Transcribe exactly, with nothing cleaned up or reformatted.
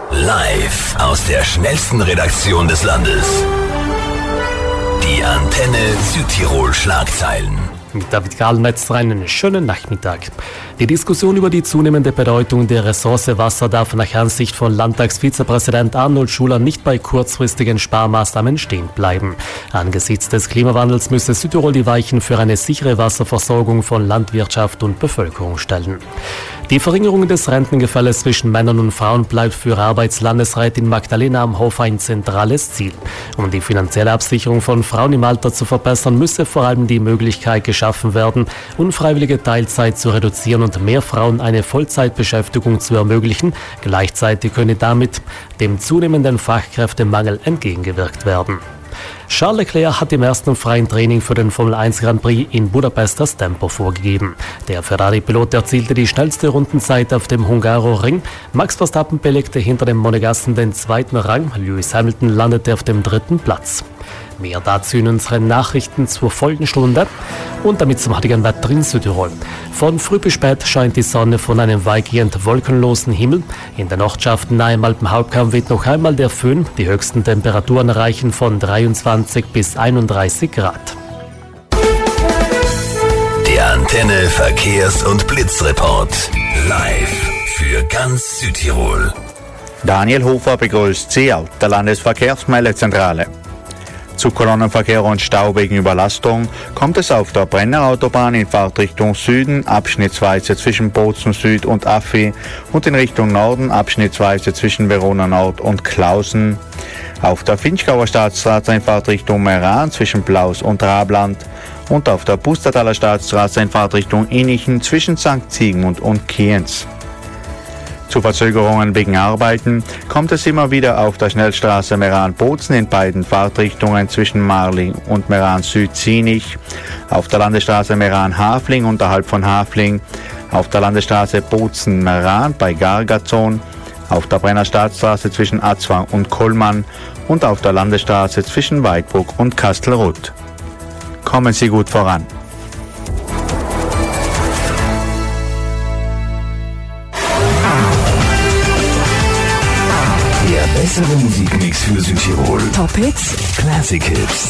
Live aus der schnellsten Redaktion des Landes. Die Antenne Südtirol Schlagzeilen. Mit David Galmetz einen schönen Nachmittag. Die Diskussion über die zunehmende Bedeutung der Ressource Wasser darf nach Ansicht von Landtagsvizepräsident Arnold Schuler nicht bei kurzfristigen Sparmaßnahmen stehen bleiben. Angesichts des Klimawandels müsse Südtirol die Weichen für eine sichere Wasserversorgung von Landwirtschaft und Bevölkerung stellen. Die Verringerung des Rentengefälles zwischen Männern und Frauen bleibt für Arbeitslandesrätin Magdalena Amhoff ein zentrales Ziel. Um die finanzielle Absicherung von Frauen im Alter zu verbessern, müsse vor allem die Möglichkeit geschaffen werden, unfreiwillige Teilzeit zu reduzieren und mehr Frauen eine Vollzeitbeschäftigung zu ermöglichen. Gleichzeitig könne damit dem zunehmenden Fachkräftemangel entgegengewirkt werden. Charles Leclerc hat im ersten freien Training für den Formel eins Grand Prix in Budapest das Tempo vorgegeben. Der Ferrari-Pilot erzielte die schnellste Rundenzeit auf dem Hungaroring. Max Verstappen belegte hinter dem Monegassen den zweiten Rang. Lewis Hamilton landete auf dem dritten Platz. Mehr dazu in unseren Nachrichten zur folgenden Stunde. Und damit zum heutigen Wetter in Südtirol. Von früh bis spät scheint die Sonne von einem weitgehend wolkenlosen Himmel. In den Ortschaften nahe dem Alpenhauptkamm weht noch einmal der Föhn. Die höchsten Temperaturen reichen von dreiundzwanzig bis einunddreißig Grad. Der Antenne Verkehrs- und Blitzreport. Live für ganz Südtirol. Daniel Hofer begrüßt Sie aus der Landesverkehrsmeldezentrale. Zu Kolonnenverkehr und Stau wegen Überlastung kommt es auf der Brennerautobahn in Fahrtrichtung Süden, abschnittsweise zwischen Bozen Süd und Affi und in Richtung Norden, abschnittsweise zwischen Verona Nord und Klausen. Auf der Finchgauer Staatsstraße in Fahrtrichtung Meran zwischen Blaus und Rabland und auf der Pustertaler Staatsstraße in Fahrtrichtung Innichen zwischen Sankt Sigmund und Kienz. Zu Verzögerungen wegen Arbeiten kommt es immer wieder auf der Schnellstraße Meran-Bozen in beiden Fahrtrichtungen zwischen Marling und Meran-Süd-Zienich, auf der Landesstraße Meran-Hafling unterhalb von Hafling, auf der Landesstraße Bozen-Meran bei Gargazon, auf der Brenner Staatsstraße zwischen Atzwang und Kollmann und auf der Landesstraße zwischen Weidbruck und Kastelruth. Kommen Sie gut voran. Der bessere Musikmix für Südtirol. Top Hits, Classic Hits.